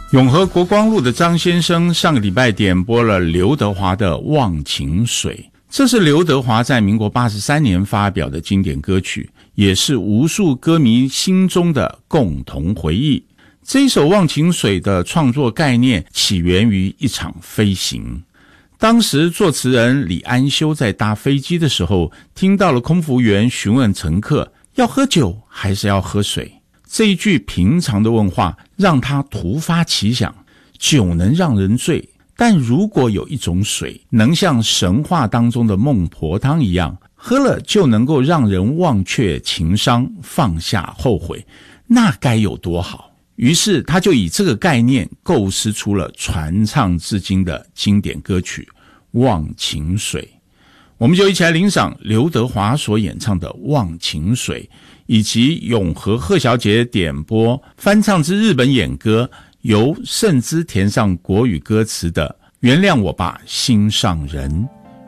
永和国光路的张先生上个礼拜点播了刘德华的《忘情水》，这是刘德华在民国83年发表的经典歌曲，也是无数歌迷心中的共同回忆。这一首《忘情水》的创作概念起源于一场飞行。当时作词人李安修在搭飞机的时候，听到了空服员询问乘客要喝酒还是要喝水。这一句平常的问话让他突发奇想，酒能让人醉，但如果有一种水能像神话当中的孟婆汤一样，喝了就能够让人忘却情伤，放下后悔，那该有多好。于是他就以这个概念构思出了传唱至今的经典歌曲《忘情水》。我们就一起来欣赏刘德华所演唱的《忘情水》，以及永和贺小姐点播翻唱之日本演歌，由盛之填上国语歌词的《原谅我吧，心上人》。